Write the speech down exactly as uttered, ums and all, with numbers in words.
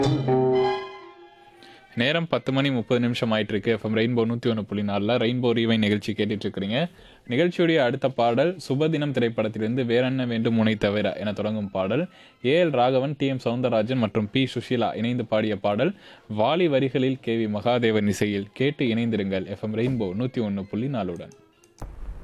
நேரம் பத்து மணி முப்பது நிமிஷம் ஆயிட்டு இருக்கு. எஃப்எம் ரெயின்போ நூற்றி ஒன்று புள்ளி நாலில் ரெயின்போ ரீவை நிகழ்ச்சி கேட்டுட்டு இருக்கிறீங்க. நிகழ்ச்சியுடைய அடுத்த பாடல் சுபதினம் திரைப்படத்திலிருந்து வேற என்ன வேண்டும் உனை தவிர என தொடங்கும் பாடல். A L Raghavan, D M Soundararajan மற்றும் பி சுஷீலா இணைந்து பாடிய பாடல். வாலி வரிகளில் கே வி மகாதேவன் இசையில் கேட்டு இணைந்திருங்கள் எஃப்எம் ரெயின்போ நூற்றி ஒன்று புள்ளி நாலுடன்.